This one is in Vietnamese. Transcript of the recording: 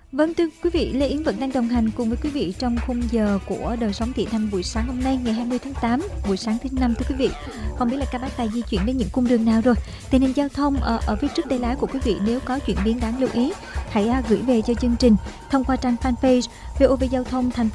Vâng, thưa quý vị, Lê Yến vẫn đang đồng hành cùng với quý vị trong khung giờ của Đời sống thị thanh buổi sáng hôm nay ngày 20 tháng 8, buổi sáng thứ năm thưa quý vị. Không biết là các bác tài di chuyển đến những cung đường nào rồi. Tình hình giao thông ở phía trước tay lái của quý vị nếu có chuyển biến đáng lưu ý, hãy gửi về cho chương trình thông qua trang fanpage VOV Giao thông Thành phố